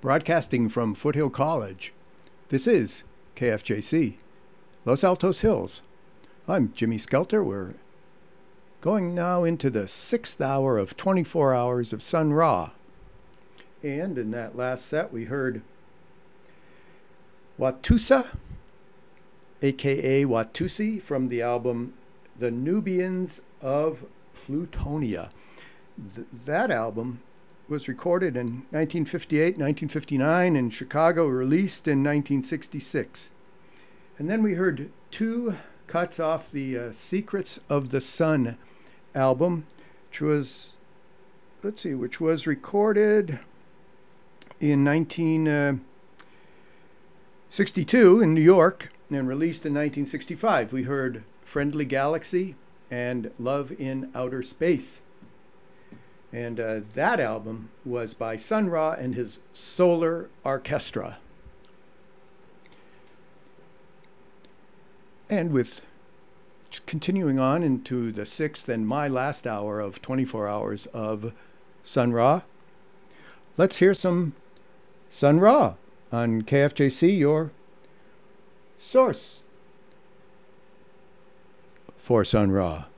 Broadcasting from Foothill College, this is KFJC, Los Altos Hills. I'm Jimmy Skelter. We're going now into the 6th hour of 24 hours of Sun Ra. And in that last set, we heard Watusa, aka Watusi, from the album The Nubians of Plutonia. That album was recorded in 1958, 1959 in Chicago, released in 1966. And then we heard two cuts off the Secrets of the Sun album, which was recorded in 1962 in New York and released in 1965. We heard Friendly Galaxy and Love in Outer Space. And that album was by Sun Ra and his Solar Orchestra. And with continuing on into the 6th and my last hour of 24 hours of Sun Ra, let's hear some Sun Ra on KFJC, your source for Sun Ra.